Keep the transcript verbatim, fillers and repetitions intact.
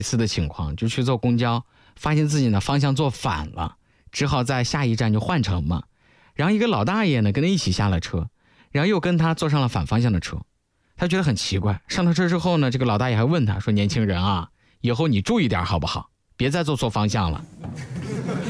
一次的情况，就去坐公交，发现自己呢方向坐反了，只好在下一站就换乘嘛。然后一个老大爷呢跟他一起下了车，然后又跟他坐上了反方向的车。他觉得很奇怪，上了车之后呢，这个老大爷还问他说：“年轻人啊，以后你注意点好不好？别再坐错方向了。”